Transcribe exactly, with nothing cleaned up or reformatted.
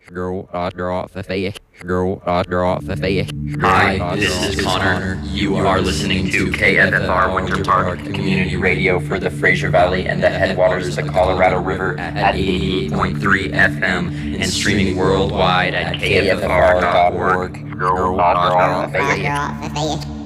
Girl, uh, draw off the face. Girl, uh, draw off the face. Hi, this is Connor. You are listening to K F F R Winter Park Community Radio for the Fraser Valley and the headwaters of the Colorado River at eighty-eight point three F M and streaming worldwide at K F F R dot org. Girl, uh, draw off the face.